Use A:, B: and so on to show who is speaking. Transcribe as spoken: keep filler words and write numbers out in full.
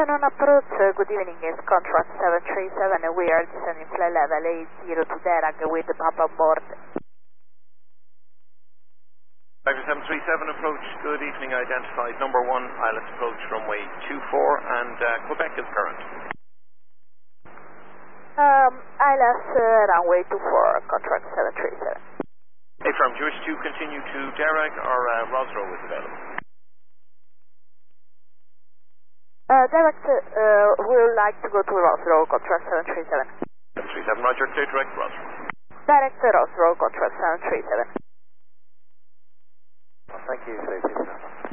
A: afternoon approach, uh, good evening, is contract seven three seven, uh, we are descending flight level eight zero to Derag with the Papa board.
B: seven three seven approach, good evening, identified number one, pilot approach runway two four and uh, Quebec is current.
A: Um, I L S uh, runway two four, contract seven three seven.
B: Hey, firm, do you wish to continue to Derag or uh, Rosrow is available?
A: Uh, direct, uh, we would like to go to Rosrow, contract seven three seven.
B: seven three seven, roger, clear direct Rosrow.
A: Direct uh, Rosrow, contract seven three seven.
B: Thank you, safety.